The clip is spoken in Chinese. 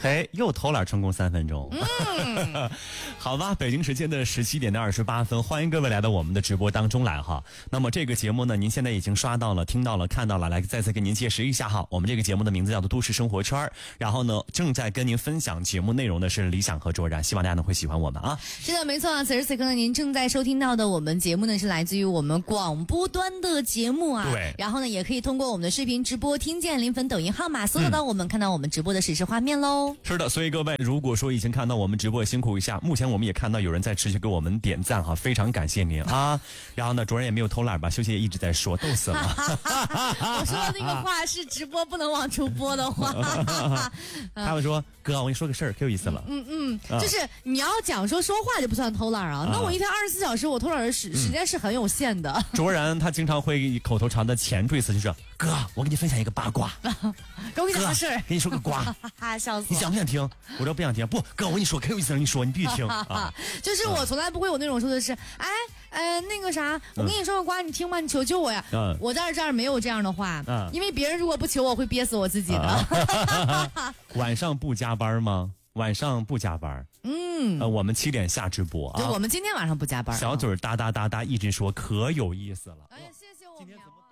哎，又偷懒成功3分钟。好吧，北京时间的17点28分，欢迎各位来到我们的直播当中来哈。那么这个节目呢，您现在已经刷到了、听到了、看到了，来再次给您解释一下哈。我们这个节目的名字叫做都市生活圈，然后呢，正在跟您分享节目内容的是理想和卓然，希望大家呢会喜欢我们啊。 是的，没错啊。此时此刻呢，您正在收听到的我们节目呢，是来自于我们广播端的节目啊。 对。 然后呢，也可以通过我们的视频直播听见临粉抖音号码搜索到我们，看到我们直播的实时画面喽。 是的，所以各位如果说已经看到我们直播，辛苦一下。目前我们也看到有人在持续给我们点赞哈，非常感谢您啊。然后呢，卓然也没有偷懒吧，秀秀也一直在说，逗死了。 我说的那个话是直播不能往出播的话。 他们说哥，我跟你说个事儿，可有意思了。 就是你要讲说话就不算偷懒啊。那我一天24小时，我偷懒的时间是很有限的。 卓然他经常会口头禅的前缀词就是哥，我给你分享一个八卦。 给我讲个事儿， 给你说个瓜。 笑死我！ 你想不想听？我说不想听。不，哥，我跟你说，可有意思了，你说，你必须听啊。 就是我从来不会有那种说的是，那个啥，我跟你说个瓜，你听吧，你求求我呀。我在这儿没有这样的话，因为别人如果不求我，会憋死我自己的。 晚上不加班吗？晚上不加班。我们7点下直播啊。 对，我们今天晚上不加班。 小嘴哒哒哒哒一直说，可有意思了。 哎呀，谢谢我。今天怎么